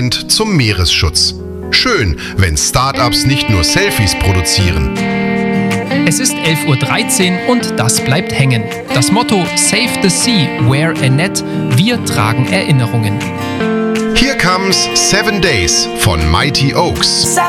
zum Meeresschutz. Schön, wenn Startups nicht nur Selfies produzieren. Es ist 11:13 Uhr und das bleibt hängen. Das Motto Save the Sea, Wear a Net, wir tragen Erinnerungen. Here comes 7 Days von Mighty Oaks.